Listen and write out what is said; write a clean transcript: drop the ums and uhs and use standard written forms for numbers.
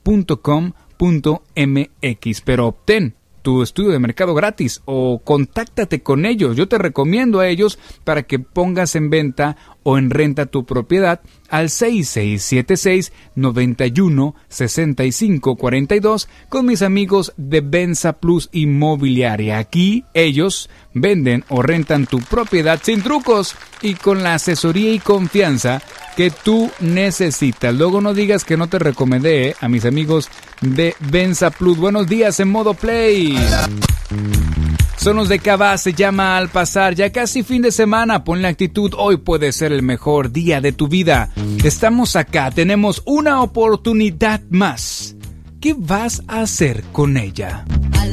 benza.com.mx. Pero obtén tu estudio de mercado gratis o contáctate con ellos. Yo te recomiendo a ellos para que pongas en venta o en renta tu propiedad al 6676-916542 con mis amigos de Benza Plus Inmobiliaria. Aquí ellos venden o rentan tu propiedad sin trucos y con la asesoría y confianza que tú necesitas. Luego no digas que no te recomendé a mis amigos de Benza Plus. Buenos días en modo play. Sonos de Cabá se llama Al Pasar. Ya casi fin de semana, ponle actitud. Hoy puede ser el mejor día de tu vida. Estamos acá, tenemos una oportunidad más. ¿Qué vas a hacer con ella?